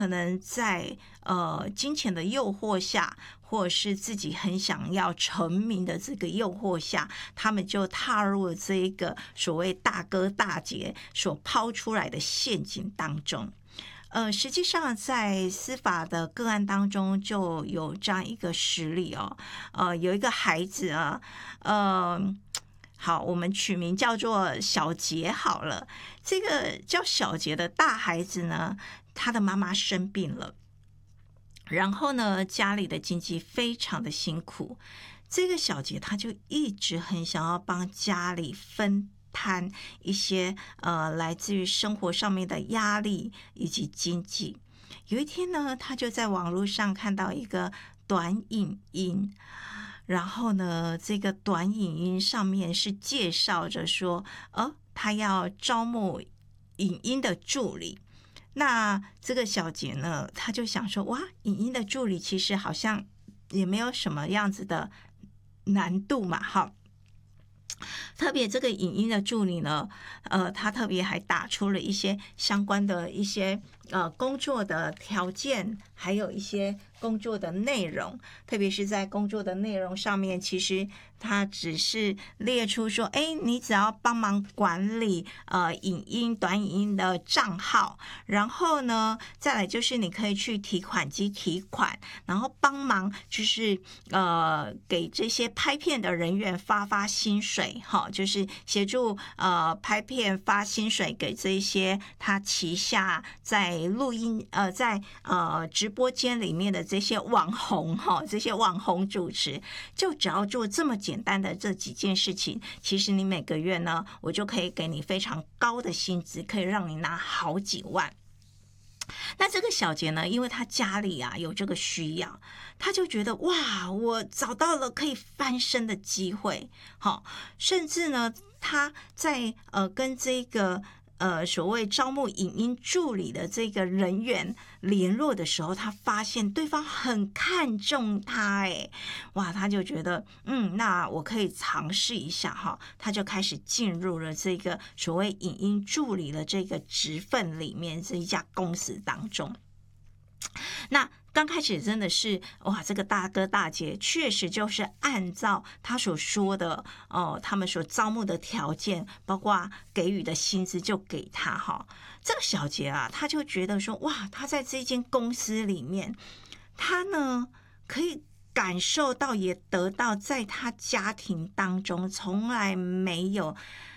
可能在金钱的诱惑下，或者是自己很想要成名的这个诱惑下，他们就踏入了这一个所谓大哥大姐所抛出来的陷阱当中。实际上在司法的个案当中就有这样一个实例哦。有一个孩子啊，好，我们取名叫做小杰好了。这个叫小杰的大孩子呢，他的妈妈生病了，然后呢，家里的经济非常的辛苦。这个小杰他就一直很想要帮家里分摊一些来自于生活上面的压力以及经济。有一天呢，他就在网络上看到一个短影音，然后呢，这个短影音上面是介绍着说，他要招募影音的助理。那这个小杰呢，他就想说，哇，影音的助理其实好像也没有什么样子的难度嘛，哈。特别这个影音的助理呢，他特别还打出了一些相关的一些工作的条件，还有一些工作的内容。特别是在工作的内容上面，其实他只是列出说，你只要帮忙管理影音短影音的账号，然后呢，再来就是你可以去提款机提款，然后帮忙就是给这些拍片的人员发薪水，就是协助拍片发薪水给这些他旗下在录音在直播间里面的这些网红这些网红主持，就只要做这么简单的这几件事情，其实你每个月呢，我就可以给你非常高的薪资，可以让你拿好几万。那这个小杰呢，因为他家里有这个需要，他就觉得哇，我找到了可以翻身的机会，甚至呢，他在跟这个所谓招募影音助理的这个人员联络的时候，他发现对方很看重他，哇，他就觉得那我可以尝试一下哈，他就开始进入了这个所谓影音助理的这个职份里面，这一家公司当中。那刚开始真的是哇，这个大哥大姐确实就是按照他所说的他们所招募的条件，包括给予的薪资就给他哈。这个小杰他就觉得说哇，他在这间公司里面，他呢可以感受到也得到在他家庭当中从来没有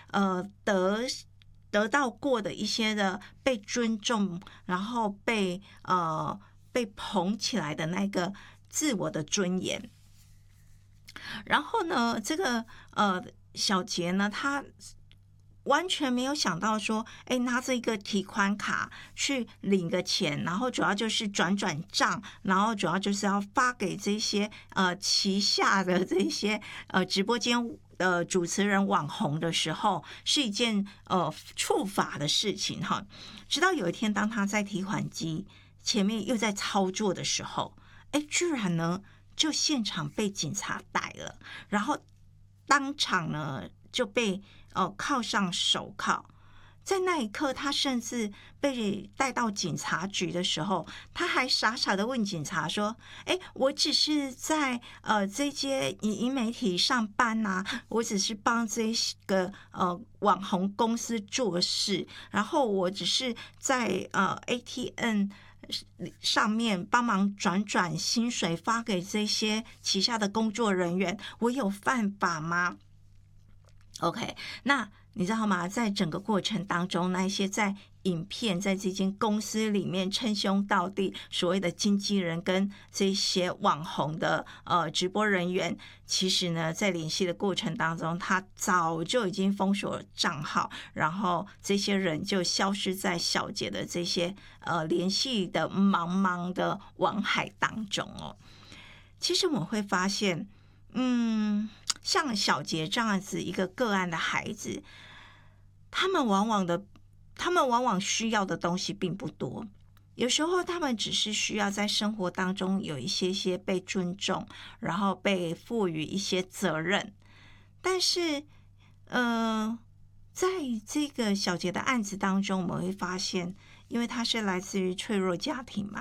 得到过的一些的被尊重，然后被捧起来的那个自我的尊严。然后呢，这个小杰呢，他完全没有想到说，拿着一个提款卡去领个钱，然后主要就是转账，然后主要就是要发给这些旗下的这些直播间主持人网红的时候，是一件触法的事情哈。直到有一天，当他在提款机前面又在操作的时候，居然呢就现场被警察逮了，然后当场呢就被铐上手铐。在那一刻，他甚至被带到警察局的时候，他还傻傻的问警察说：我只是在这些影音媒体上班啊，我只是帮这个网红公司做事，然后我只是在ATM上面帮忙转薪水发给这些旗下的工作人员，我有犯法吗？ OK， 那你知道吗？在整个过程当中，那一些在影片在这间公司里面称兄道弟所谓的经纪人跟这些网红的直播人员，其实呢在联系的过程当中，他早就已经封锁了账号，然后这些人就消失在小杰的这些联系的茫茫的网海当中哦。其实我们会发现像小杰这样子一个个案的孩子，他们往往需要的东西并不多，有时候他们只是需要在生活当中有一些被尊重，然后被赋予一些责任。但是在这个小杰的案子当中，我们会发现，因为他是来自于脆弱家庭嘛，